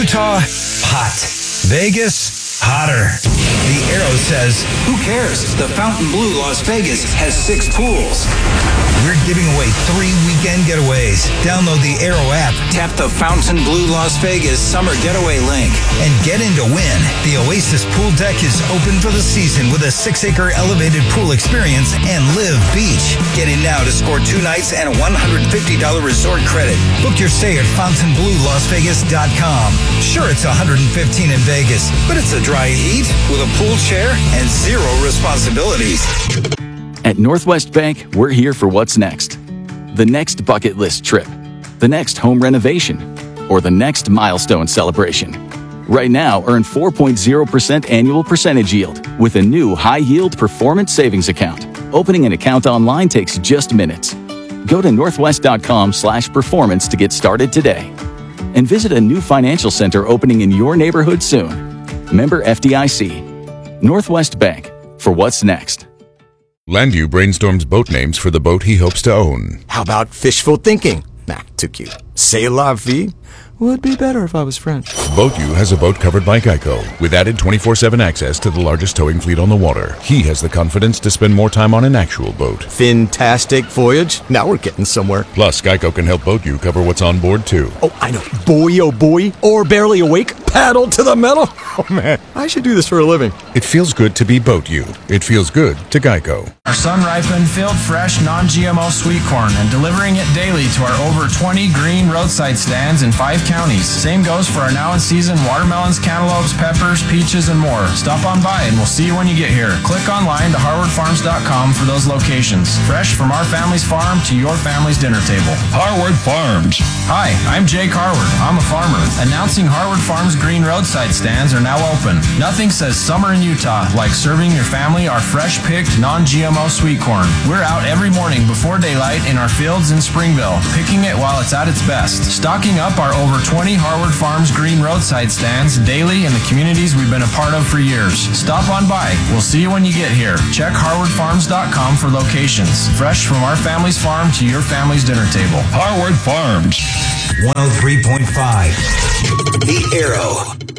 Utah, hot. Vegas, hotter. The Arrow says, who cares? The Fontainebleau Las Vegas has 6 pools. We're giving away 3 weekend getaways. Download the Arrow app. Tap the Fontainebleau Las Vegas summer getaway link and get in to win. The Oasis Pool Deck is open for the season with a 6-acre elevated pool experience and Live Beach. Get in now to score 2 nights and a $150 resort credit. Book your stay at FontainebleauLasVegas.com. Sure, it's 115 in Vegas, but it's a dry heat with a pool chair and 0 responsibilities. At Northwest Bank, we're here for what's next. The next bucket list trip, the next home renovation, or the next milestone celebration. Right now, earn 4.0% annual percentage yield with a new high-yield performance savings account. Opening an account online takes just minutes. Go to northwest.com/performance to get started today. And visit a new financial center opening in your neighborhood soon. Member FDIC. Northwest Bank, for what's next. Landu brainstorms boat names for the boat he hopes to own. How about fishful thinking? Nah, too cute. C'est la vie? Would be better if I was French. BoatU has a boat covered by Geico with added 24/7 access to the largest towing fleet on the water. He has the confidence to spend more time on an actual boat. Fantastic voyage. Now we're getting somewhere. Plus, Geico can help BoatU cover what's on board, too. Oh, I know. Boy, oh boy. Or barely awake. Paddle to the metal. Oh, man. I should do this for a living. It feels good to be BoatU. It feels good to Geico. Our sun-ripened, field fresh, non-GMO sweet corn and delivering it daily to our over 20 green roadside stands in 5 counties. Same goes for our now-in-season watermelons, cantaloupes, peppers, peaches, and more. Stop on by and we'll see you when you get here. Click online to harwardfarms.com for those locations. Fresh from our family's farm to your family's dinner table. Harward Farms. Hi, I'm Jake Harward. I'm a farmer. Announcing Harward Farms green roadside stands are now open. Nothing says summer in Utah like serving your family our fresh-picked, non-GMO sweet corn. We're out every morning before daylight in our fields in Springville, picking it while it's at its best. Stocking up our over 20 Harward Farms green roadside stands daily in the communities we've been a part of for years. Stop on by. We'll see you when you get here. Check harwardfarms.com for locations. Fresh from our family's farm to your family's dinner table. Harward Farms. 103.5. The Arrow.